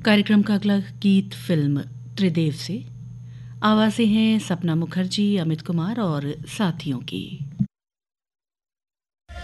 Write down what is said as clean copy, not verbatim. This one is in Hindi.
कार्यक्रम का अगला गीत फिल्म त्रिदेव से। आवाज़ें हैं सपना मुखर्जी, अमित कुमार और साथियों की।